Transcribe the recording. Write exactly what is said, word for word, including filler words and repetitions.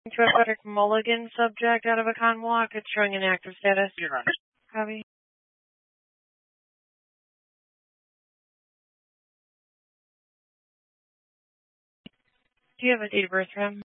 To a Frederick Mulligan subject out of a con walk. It's showing an active status. You're right. Copy. Do you have a date of birth for him?